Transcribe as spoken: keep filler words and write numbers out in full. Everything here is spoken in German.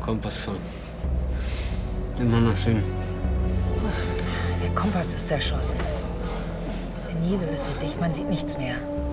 Kompass fahren. Immer nach Süden. Der Kompass ist zerschossen. Der Nebel ist so dicht, man sieht nichts mehr.